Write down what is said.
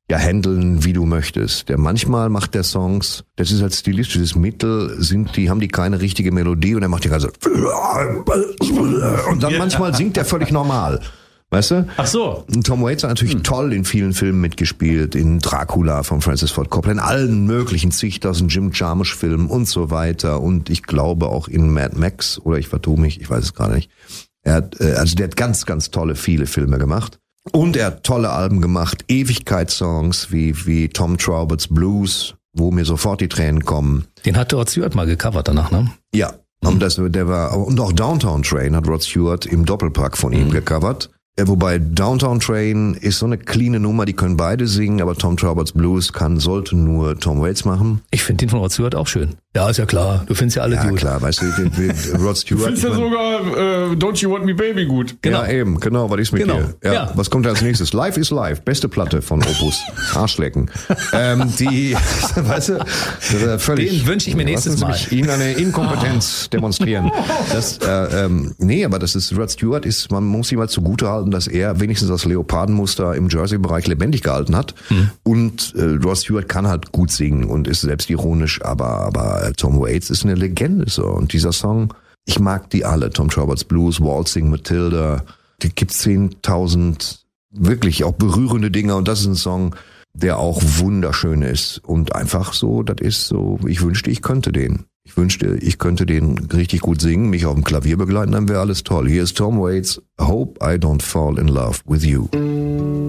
handeln, wie du möchtest. Der manchmal macht der Songs, das ist als stilistisches Mittel, haben die keine richtige Melodie und er macht die ganze und dann manchmal singt er völlig normal. Weißt du? Ach so. Und Tom Waits hat natürlich toll in vielen Filmen mitgespielt, in Dracula von Francis Ford Coppola, in allen möglichen zigtausend Jim Jarmusch-Filmen und so weiter und ich glaube auch in Mad Max, oder ich vertue mich, ich weiß es gerade nicht. Der hat ganz, ganz tolle, viele Filme gemacht. Und er hat tolle Alben gemacht, Ewigkeitssongs wie Tom Traubert's Blues, wo mir sofort die Tränen kommen. Den hat Rod Stewart mal gecovert danach, ne? Ja, und auch Downtown Train hat Rod Stewart im Doppelpack von ihm gecovert. Wobei Downtown Train ist so eine cleane Nummer, die können beide singen, aber Tom Traubert's Blues sollte nur Tom Waits machen. Ich finde den von Rod Stewart auch schön. Ja, ist ja klar. Du findest ja alle gut. Ja, klar, weißt du, Rod Stewart. Du findest ja sogar Don't You Want Me Baby gut. Genau. Ja, eben, genau, was ist mit dir? Ja. Was kommt als nächstes? Life is Life, beste Platte von Opus. Arschlecken. Weißt du, völlig. Den wünsche ich mir nächstes Mal. Ihnen eine Inkompetenz demonstrieren. Aber das ist, Rod Stewart man muss ihm mal zugutehalten, dass er wenigstens das Leopardenmuster im Jersey-Bereich lebendig gehalten hat. Und Rod Stewart kann halt gut singen und ist selbstironisch, aber Tom Waits ist eine Legende so. Und dieser Song, ich mag die alle. Tom Traubert's Blues, Waltzing Matilda, die gibt's 10.000 wirklich auch berührende Dinge. Und das ist ein Song, der auch wunderschön ist. Und einfach so, das ist so, ich wünschte, ich könnte den. Ich wünschte, ich könnte den richtig gut singen, mich auf dem Klavier begleiten, dann wäre alles toll. Hier ist Tom Waits, Hope I Don't Fall in Love with You.